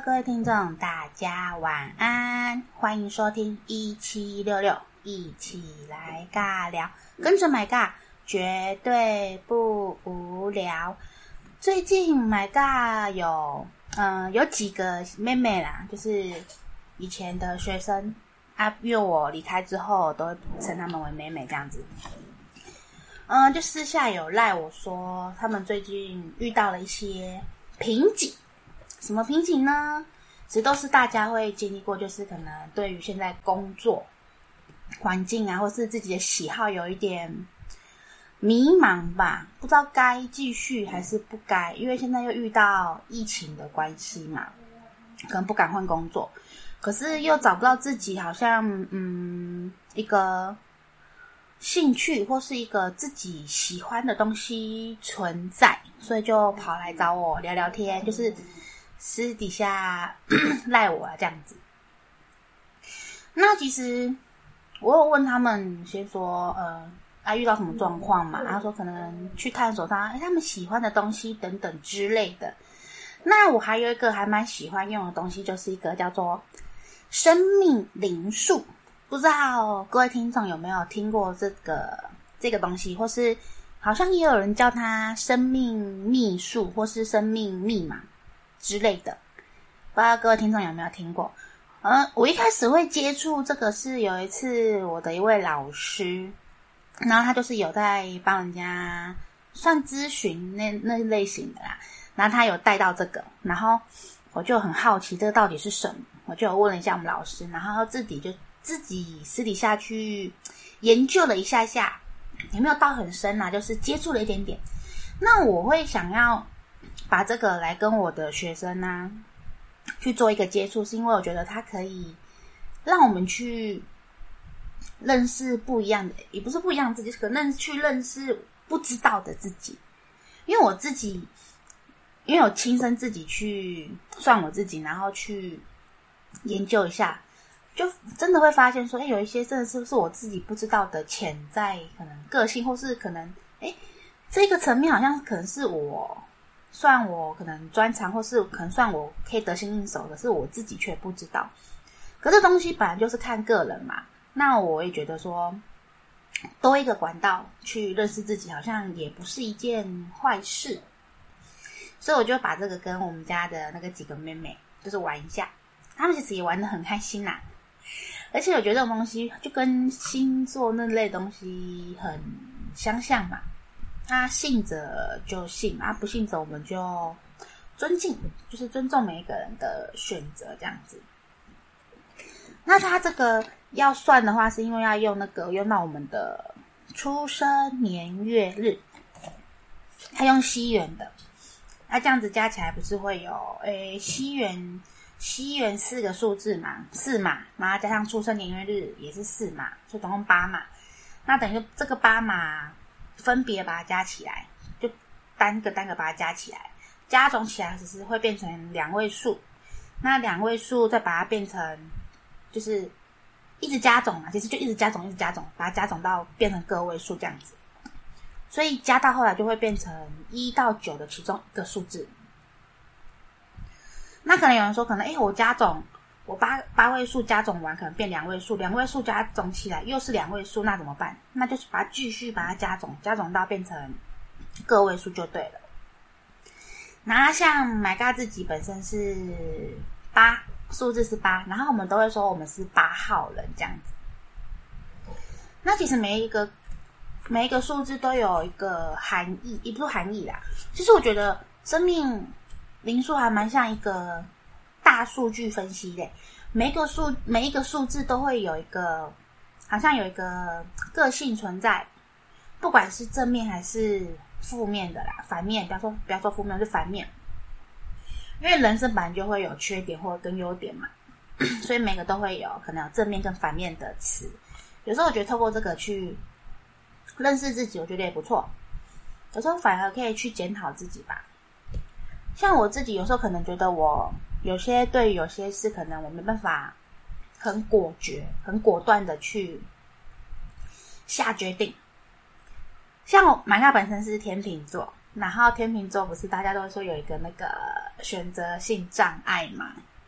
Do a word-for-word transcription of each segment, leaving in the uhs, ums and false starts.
各位听众，大家晚安，欢迎收听一七六六，一起来尬聊，跟着买尬绝对不无聊。最近买尬有嗯有几个妹妹啦，就是以前的学生啊，因为我离开之后都会称她们为妹妹这样子。嗯，就私下有赖我说，他们最近遇到了一些瓶颈。什么瓶颈呢？其实都是大家会经历过，就是可能对于现在工作环境啊，或是自己的喜好有一点迷茫吧，不知道该继续还是不该，因为现在又遇到疫情的关系嘛，可能不敢换工作，可是又找不到自己好像嗯一个兴趣或是一个自己喜欢的东西存在，所以就跑来找我聊聊天，就是私底下赖我啊这样子。那其实我有问他们先说呃啊遇到什么状况嘛，他说可能去探索他、欸、他们喜欢的东西等等之类的。那我还有一个还蛮喜欢用的东西，就是一个叫做生命灵数，不知道各位听众有没有听过这个这个东西，或是好像也有人叫它生命密数或是生命密码之类的，不知道各位听众有没有听过。嗯，我一开始会接触这个是有一次我的一位老师，然后他就是有在帮人家算咨询那那类型的啦，然后他有带到这个，然后我就很好奇这个到底是什么，我就有问了一下我们老师，然后自己就自己私底下去研究了一下下，也没有到很深啦，就是接触了一点点。那我会想要把这个来跟我的学生啊去做一个接触，是因为我觉得它可以让我们去认识不一样的，也不是不一样的自己，可能去认识不知道的自己。因为我自己因为我亲身自己去算我自己，然后去研究一下，就真的会发现说，哎，有一些真的是是我自己不知道的潜在可能个性，或是可能哎这个层面好像可能是我算我可能专长，或是可能算我可以得心应手的，是我自己却不知道。可是东西本来就是看个人嘛，那我也觉得说多一个管道去认识自己好像也不是一件坏事，所以我就把这个跟我们家的那个几个妹妹就是玩一下，他们其实也玩得很开心啦。而且我觉得这种东西就跟星座那类东西很相像嘛，他信者就信啊，不信者我们就尊敬，就是尊重每一个人的选择这样子。那他这个要算的话，是因为要用那个用到我们的出生年月日，他用西元的，那这样子加起来不是会有诶西元西元四个数字嘛，四码，然后加上出生年月日也是四码，所以总共八码。那等于这个八码分别把它加起来，就单个单个把它加起来，加总起来只是会变成两位数。那两位数再把它变成，就是一直加总嘛，其实就一直加总，一直加总，把它加总到变成个位数这样子。所以加到后来就会变成一到九的其中一个数字。那可能有人说，可能诶我加总，我八八位数加总完可能变两位数，两位数加总起来又是两位数，那怎么办？那就是把它继续把它加总，加总到变成个位数就对了。那像买嘎自己本身是八，数字是八，然后我们都会说我们是八号人这样子。那其实每一个每一个数字都有一个含义，也不是含义啦。其实我觉得生命灵数还蛮像一个大数据分析的，每一个数每一个数字都会有一个，好像有一个个性存在，不管是正面还是负面的啦，反面，不要说不要说负面，是反面。因为人生本来就会有缺点或者跟优点嘛，所以每个都会有可能有正面跟反面的词。有时候我觉得透过这个去认识自己，我觉得也不错。有时候反而可以去检讨自己吧。像我自己有时候可能觉得我有些对于有些事可能我没办法很果决很果断的去下决定。像我玛嘎本身是天秤座，然后天秤座不是大家都说有一个那个选择性障碍嘛，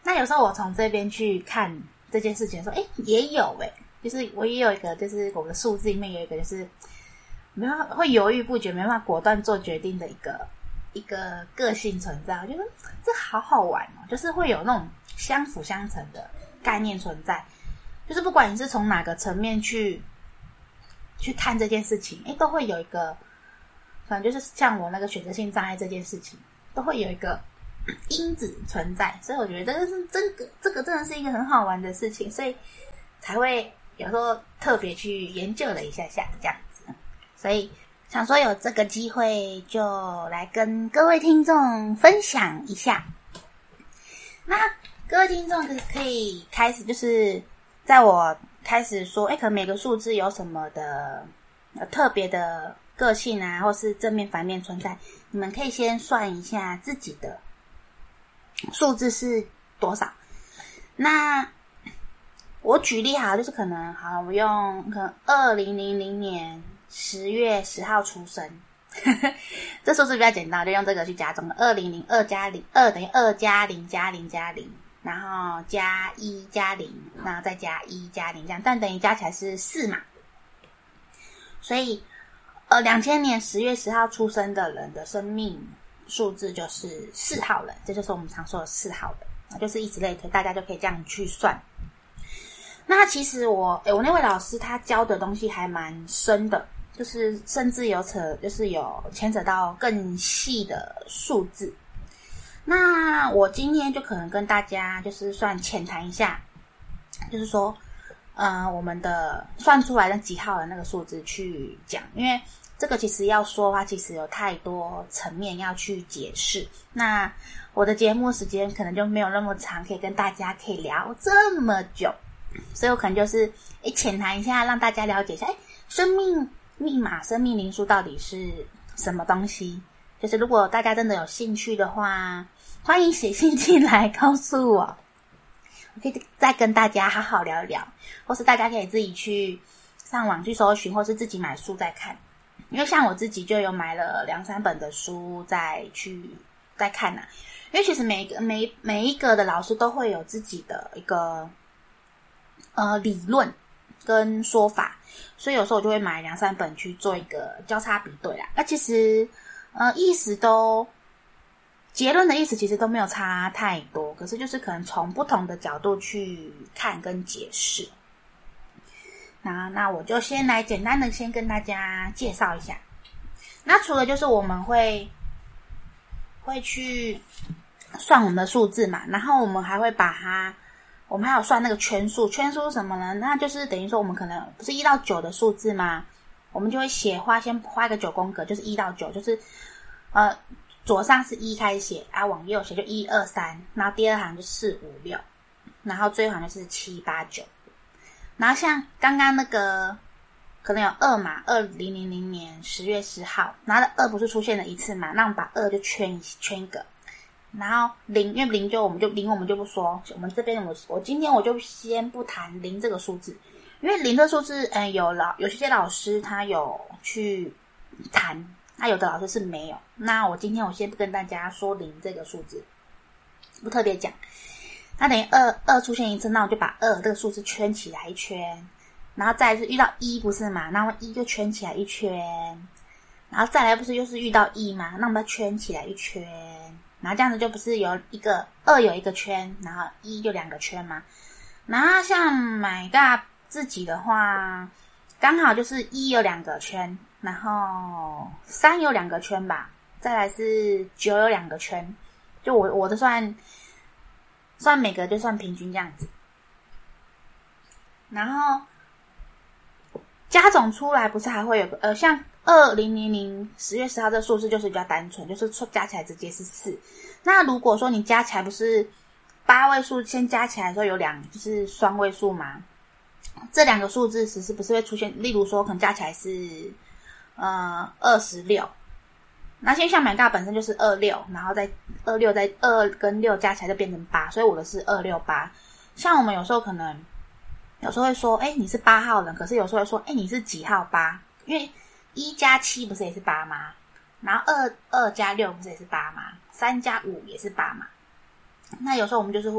那有时候我从这边去看这件事情说，哎，也有哎、欸，就是我也有一个，就是我的数字里面有一个，就是没办法会犹豫不决，没办法果断做决定的一个一个个性存在。我觉得这好好玩哦，就是会有那种相辅相成的概念存在，就是不管你是从哪个层面去去看这件事情，哎，都会有一个，可能就是像我那个选择性障碍这件事情，都会有一个因子存在。所以我觉得这是这个这个真的是一个很好玩的事情，所以才会有时候特别去研究了一下下这样子。所以想说有这个机会就来跟各位听众分享一下。那各位听众可以开始，就是在我开始说，哎，可能每个数字有什么的、呃、特别的个性啊，或是正面反面存在，你们可以先算一下自己的数字是多少。那我举例好，就是可能好，我用可能二零零零年十月十号出生，这数字比较简单，就用这个去加总了。二零零二加零，二等于二加零加零加零，然后加一加零，然后再加一加零这样，但等于加起来是四嘛。所以，呃，两千年十月十号出生的人的生命数字就是四号人，这就是我们常说的四号人，就是以此类推，大家就可以这样去算。那其实我，诶我那位老师他教的东西还蛮深的，就是甚至有扯，就是有牵扯到更细的数字。那我今天就可能跟大家就是算浅谈一下，就是说，呃，我们的算出来的几号的那个数字去讲，因为这个其实要说的话，其实有太多层面要去解释。那我的节目时间可能就没有那么长，可以跟大家可以聊这么久。所以我可能就是诶浅谈一下，让大家了解一下，诶生命密码、生命灵数到底是什么东西。就是如果大家真的有兴趣的话，欢迎写信进来告诉我，我可以再跟大家好好聊一聊，或是大家可以自己去上网去搜寻，或是自己买书再看。因为像我自己就有买了两三本的书再去再看啊。因为其实每一个每每一个的老师都会有自己的一个呃理论跟说法，所以有时候我就会买两三本去做一个交叉比对啦。那其实呃意思都结论的意思其实都没有差太多，可是就是可能从不同的角度去看跟解释。那那我就先来简单的先跟大家介绍一下。那除了就是我们会会去算我们的数字嘛，然后我们还会把它，我们还有算那个圈数。圈数是什么呢？那就是等于说我们可能不是一到九的数字吗？我们就会写画，先画一个九宫格，就是一到九，就是呃左上是一开始写啊，往右写就一二三，然后第二行就四五六，然后最后行就是七八九。然后像刚刚那个可能有二嘛，二零零零年十月十号，然后二不是出现了一次嘛，那我们把二就圈圈一个，然后零，因为零就我们就零我们就不说，我们这边我我今天我就先不谈零这个数字，因为零这个数字，嗯，有老有些老师他有去谈，那有的老师是没有。那我今天我先不跟大家说零这个数字，不特别讲。那等于二二出现一次，那我就把二这个数字圈起来一圈，然后再来是遇到一不是嘛，那么一就圈起来一圈，然后再来不是又是遇到一嘛，那我们要圈起来一圈，然后这样子就不是有一个二有一个圈，然后一就两个圈嘛。然后像买大自己的话，刚好就是一有两个圈，然后三有两个圈吧，再来是九有两个圈，就我我的算算每个就算平均这样子。然后加总出来不是还会有个呃，像二零零零十月十号这个数字就是比较单纯，就是加起来直接是四。那如果说你加起来不是八位数，先加起来的时候有两就是双位数嘛，这两个数字其实不是会出现，例如说可能加起来是呃二十六，那现在像买大本身就是二六，然后再二六再二跟六加起来就变成八，所以我的是二六八。像我们有时候可能有时候会说，哎，你是八号人，可是有时候会说，哎，你是几号八？因为一加七不是也是八吗？然后二二加六不是也是八吗？三加五也是八嘛？那有时候我们就是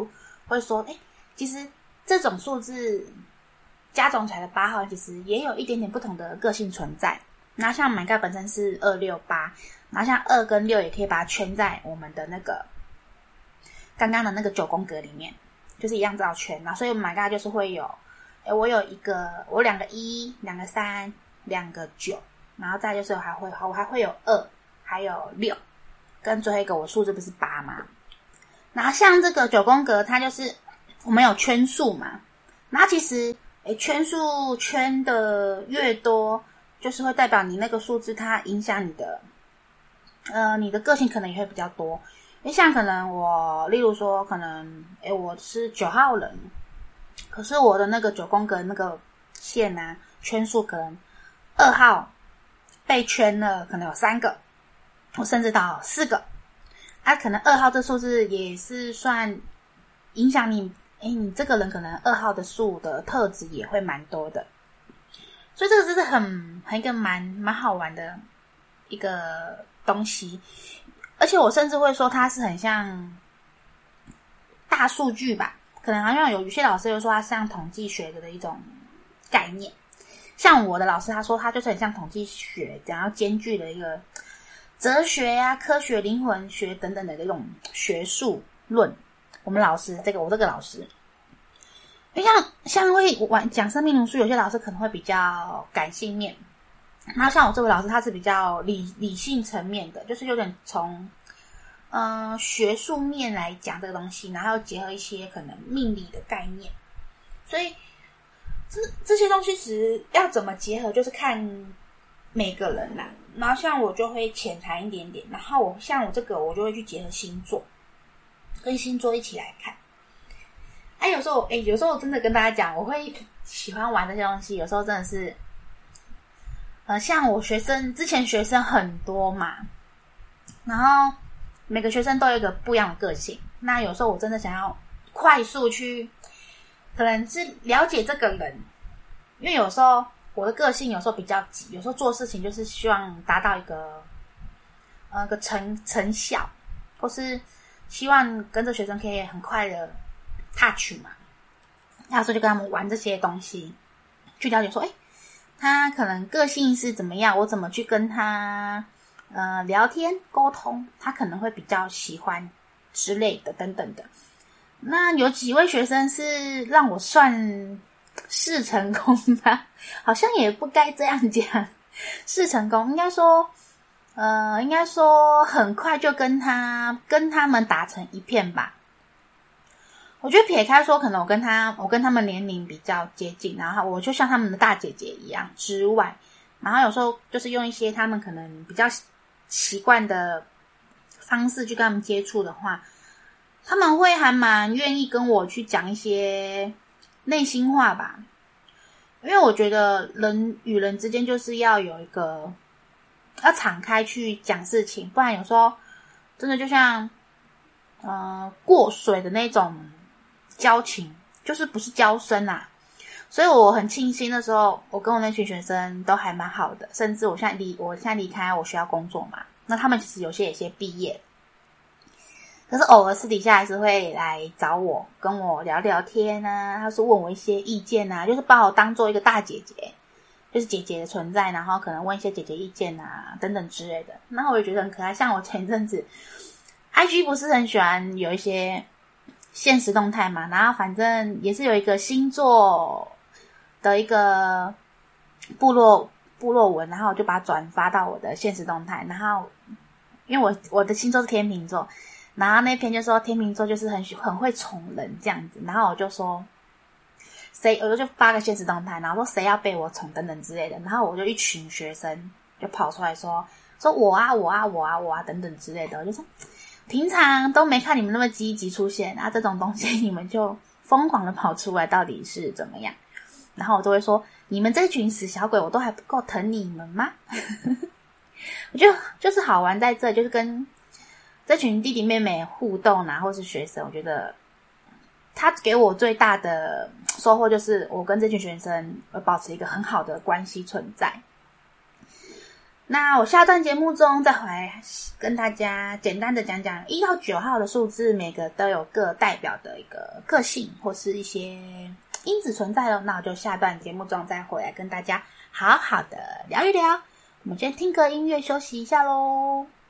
会说，哎，其实这种数字加总起来的八号，其实也有一点点不同的个性存在。那像My God本身是二六八，然后像二跟六也可以把它圈在我们的那个刚刚的那个九宫格里面，就是一样这样圈。然后所以 My God 就是会有，诶我有一个，我两个一，两个三，两个九，然后再就是我还会，我还会有二，还有六，跟最后一个我数字不是八吗？然后像这个九宫格，它就是我们有圈数嘛，然后其实诶圈数圈的越多，就是会代表你那个数字它影响你的呃你的个性可能也会比较多。因为像可能我例如说可能诶我是九号人，可是我的那个九宫格那个线啊圈数可能二号被圈了可能有三个，或甚至到四个啊，可能二号这数字也是算影响你，诶你这个人可能二号的数的特质也会蛮多的。所以这个真是很很一个蛮蛮好玩的一个东西，而且我甚至会说它是很像大数据吧，可能好像有有些老师又说它是像统计学的一种概念。像我的老师他说他就是很像统计学，然后兼具了一个哲学呀、啊、科学、灵魂学等等的这种学术论。我们老师这个我这个老师。因为像像会玩讲生命灵数，有些老师可能会比较感性面，然后像我这位老师他是比较理理性层面的，就是有点从嗯、呃、学术面来讲这个东西，然后结合一些可能命理的概念，所以这这些东西其实要怎么结合，就是看每个人啦。然后像我就会浅谈一点点，然后我像我这个我就会去结合星座，跟星座一起来看。哎，有时候，哎，有时候我真的跟大家讲，我会喜欢玩这些东西。有时候真的是，呃，像我学生之前学生很多嘛，然后每个学生都有一个不一样的个性。那有时候我真的想要快速去，可能是了解这个人，因为有时候我的个性有时候比较急，有时候做事情就是希望达到一个呃个成成效，或是希望跟着学生可以很快的touch 嘛，那时候就跟他们玩这些东西，去了解说，哎，他可能个性是怎么样，我怎么去跟他呃聊天沟通，他可能会比较喜欢之类的等等的。那有几位学生是让我算是成功吧，好像也不该这样讲，是成功，应该说呃应该说很快就跟他跟他们打成一片吧。我觉得撇开说可能我跟他我跟他们年龄比较接近，然后我就像他们的大姐姐一样之外，然后有时候就是用一些他们可能比较习惯的方式去跟他们接触的话，他们会还蛮愿意跟我去讲一些内心话吧。因为我觉得人与人之间就是要有一个要敞开去讲事情，不然有时候真的就像呃过水的那种交情，就是不是交深啊。所以我很庆幸那时候我跟我那群学生都还蛮好的，甚至我现在离我现在离开我学校工作嘛，那他们其实有些有些毕业，可是偶尔私底下还是会来找我跟我聊聊天啊，他是问我一些意见啊，就是把我当做一个大姐姐，就是姐姐的存在，然后可能问一些姐姐意见啊等等之类的。然后我也觉得很可爱，像我前阵子 I G 不是很喜欢有一些限时动态嘛，然后反正也是有一个星座的一个部落部落文，然后我就把它转发到我的限时动态，然后因为我我的星座是天秤座，然后那篇就说天秤座就是很很会宠人这样子，然后我就说谁，我就发个限时动态，然后说谁要被我宠等等之类的，然后我就一群学生就跑出来说说我啊我啊我啊我啊等等之类的，我就说平常都没看你们那么积极出现啊，这种东西你们就疯狂的跑出来，到底是怎么样？然后我就会说，你们这群死小鬼，我都还不够疼你们吗？我觉得就是好玩在这，就是跟这群弟弟妹妹互动啊，或是学生，我觉得他给我最大的收获就是我跟这群学生会保持一个很好的关系存在。 那我下段节目中再回来跟大家简单的讲讲一到九号的数字，每个都有各代表的一个个性或是一些因子存在了。那我就下段节目中再回来跟大家好好的聊一聊。我们先听个音乐休息一下咯。